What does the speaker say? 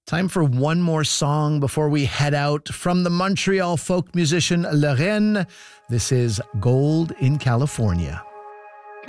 Time for one more song before we head out. From the Montreal folk musician Lorraine, this is Gold in California.